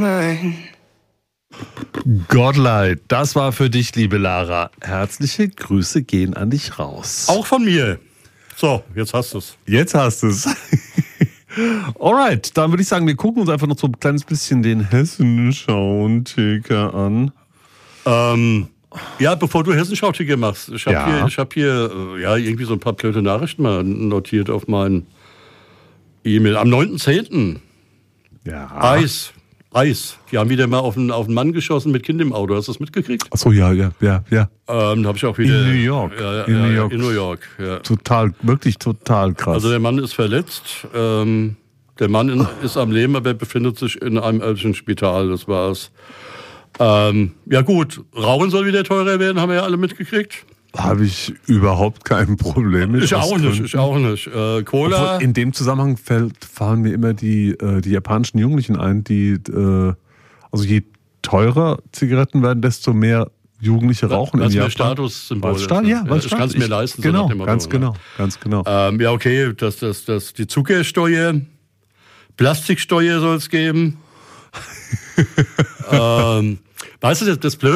Godlight, das war für dich, liebe Lara. Herzliche Grüße gehen an dich raus. Auch von mir. So, jetzt hast du es. Jetzt hast du es. Alright, dann würde ich sagen, wir gucken uns einfach noch so ein kleines bisschen den Hessenschau-Ticker an. Ja, bevor du Hessenschau-Ticker machst, ich hab hier irgendwie so ein paar blöde Nachrichten mal notiert auf mein E-Mail. Am 9.10. Ja. Eis. Die haben wieder mal auf einen Mann geschossen mit Kind im Auto. Hast du das mitgekriegt? Achso, ja. Habe ich auch wieder. In New York. In New York. Ja. Wirklich total krass. Also der Mann ist verletzt. Der Mann ist am Leben, aber befindet sich in einem örtlichen Spital. Das war's. Ja gut, Rauchen soll wieder teurer werden, haben wir ja alle mitgekriegt. Habe ich überhaupt kein Problem mit. Ich auch nicht. Cola. Obwohl, in dem Zusammenhang fallen mir immer die japanischen Jugendlichen ein, die, also je teurer Zigaretten werden, desto mehr Jugendliche rauchen in Japan. Statussymbol. Ich kann es mir leisten. Genau, so ganz genau. Ja, okay, die Zuckersteuer, Plastiksteuer soll es geben. Weißt du, das Blöde